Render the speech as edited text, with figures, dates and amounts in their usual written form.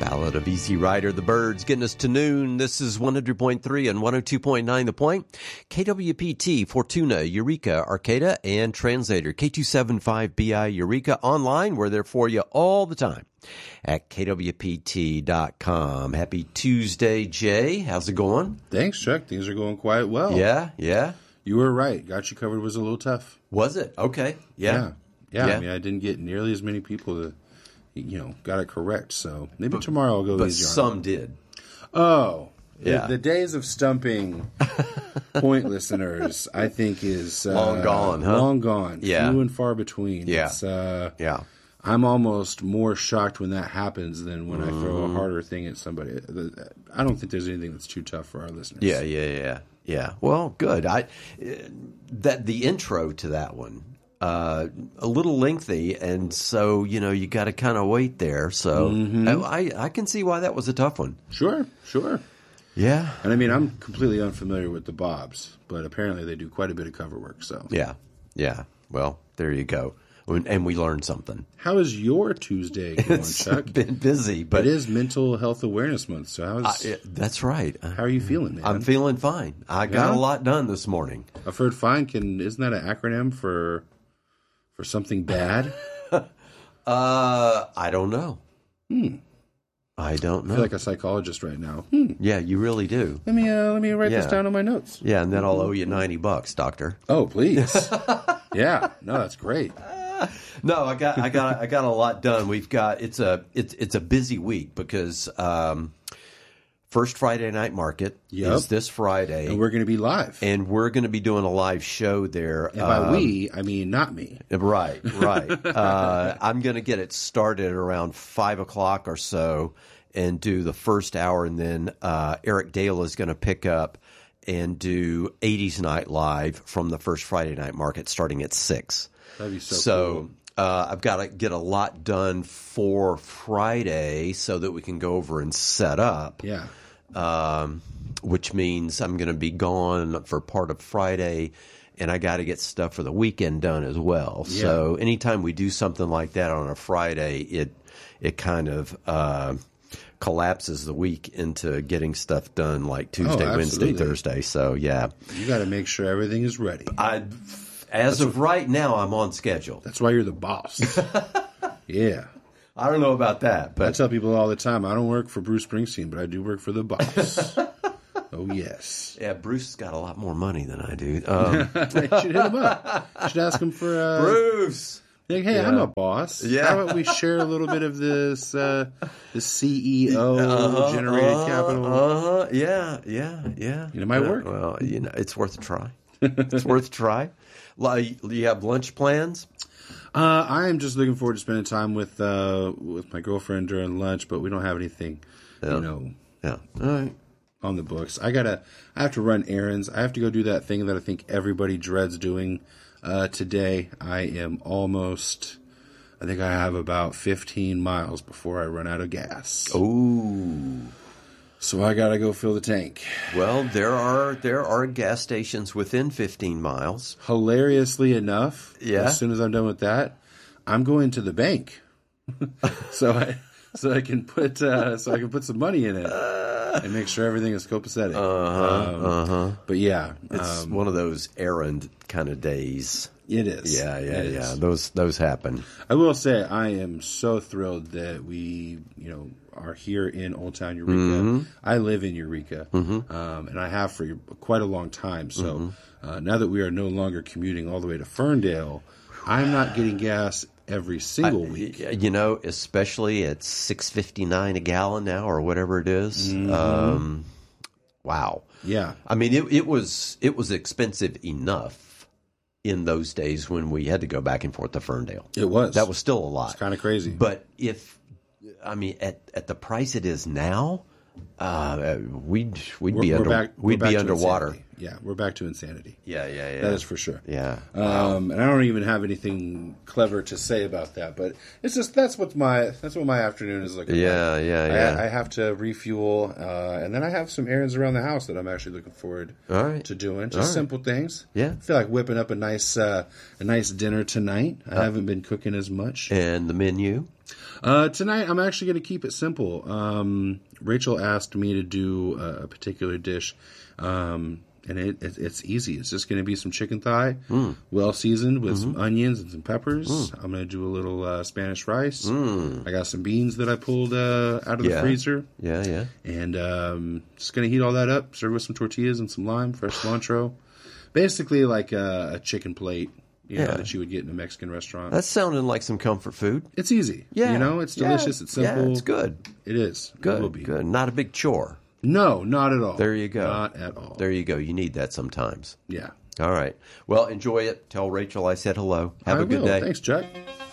Ballad of Easy Rider, the Birds, getting us to noon. This is 100.3 and 102.9 The Point. KWPT, Fortuna, Eureka, Arcata, and Translator. K275BI Eureka. Online, we're there for you all the time at kwpt.com. Happy Tuesday, Jay. How's it going? Thanks, Chuck. Things are going quite well. Yeah. You were right. Got You Covered was a little tough. Was it? Okay. Yeah. I mean, I didn't get nearly as many people that, got it correct. So maybe tomorrow I'll go easy on it. Some did. Oh, yeah. The days of stumping point listeners, I think, is long gone, huh? Long gone. Yeah. Few and far between. Yeah. It's, I'm almost more shocked when that happens than when I throw a harder thing at somebody. I don't think there's anything that's too tough for our listeners. Yeah. Well, good. The intro to that one, a little lengthy, and so you got to kind of wait there. So I can see why that was a tough one. Sure. Yeah. And I mean, I'm completely unfamiliar with the Bobs, but apparently they do quite a bit of cover work. So yeah. Well, there you go. And we learned something. How is your Tuesday going, Chuck? It's been busy, but it is Mental Health Awareness Month. So that's right. How are you feeling, man? I'm feeling fine. I got a lot done this morning. I've heard fine isn't that an acronym for something bad? I don't know. I don't know. I feel like a psychologist right now. Yeah, you really do. Let me write this down on my notes. Yeah, and then I'll owe you $90, doctor. Oh, please. Yeah, no, that's great. No, I got a lot done. It's a busy week because first Friday night market is this Friday, and we're going to be live, and we're going to be doing a live show there. And by we, I mean not me. Right. I'm going to get it started around 5:00 or so, and do the first hour, and then Eric Dale is going to pick up and do 80s Night Live from the first Friday night market starting at 6. That'd be so cool. I've got to get a lot done for Friday so that we can go over and set up. Yeah. Which means I'm going to be gone for part of Friday, and I got to get stuff for the weekend done as well. Yeah. So anytime we do something like that on a Friday, it kind of collapses the week into getting stuff done like Tuesday, Wednesday, Thursday. So yeah, you got to make sure everything is ready. As of right now, I'm on schedule. That's why you're the boss. Yeah. I don't know about that, but I tell people all the time, I don't work for Bruce Springsteen, but I do work for the boss. Oh, yes. Yeah, Bruce has got a lot more money than I do. You should hit him up. You should ask him for... Bruce! Like, hey, I'm a boss. Yeah. How about we share a little bit of this CEO generated capital? Yeah. It might work. Well, it's worth a try. It's worth a try. You have lunch plans? I am just looking forward to spending time with my girlfriend during lunch, but we don't have anything, All right. on the books. I have to run errands. I have to go do that thing that I think everybody dreads doing today. I think I have about 15 miles before I run out of gas. Oh. So I got to go fill the tank. Well, there are gas stations within 15 miles. Hilariously enough, as soon as I'm done with that, I'm going to the bank. so I can put some money in it and make sure everything is copacetic. But yeah, it's one of those errand kind of days. It is. Yeah. Those happen. I will say I am so thrilled that we, are here in Old Town Eureka. Mm-hmm. I live in Eureka, and I have for quite a long time. So now that we are no longer commuting all the way to Ferndale, I'm not getting gas every single week. Especially at $6.59 a gallon now, or whatever it is. Wow. Yeah. I mean, it was expensive enough in those days when we had to go back and forth to Ferndale. It was. That was still a lot. It's kind of crazy. But at the price it is now, we'd be underwater. Yeah, we're back to insanity. Yeah. That is for sure. Yeah. And I don't even have anything clever to say about that, but it's just that's what my afternoon is looking like. Yeah. I have to refuel, and then I have some errands around the house that I'm actually looking forward to doing. Just simple things. Yeah. I feel like whipping up a nice dinner tonight. I haven't been cooking as much. And the menu? Tonight, I'm actually going to keep it simple. Rachel asked me to do a particular dish, and it's easy. It's just going to be some chicken thigh, well seasoned with some onions and some peppers. I'm going to do a little Spanish rice. I got some beans that I pulled out of the freezer. Yeah. And just going to heat all that up, serve with some tortillas and some lime, fresh cilantro. Basically like a chicken plate. That you would get in a Mexican restaurant. That's sounding like some comfort food. It's easy. Yeah. It's delicious. It's simple. Yeah, it's good. It is. Good. It will be. Good. Not a big chore. No, not at all. There you go. Not at all. There you go. You need that sometimes. Yeah. All right. Well, enjoy it. Tell Rachel I said hello. Have a good day. Thanks, Chuck.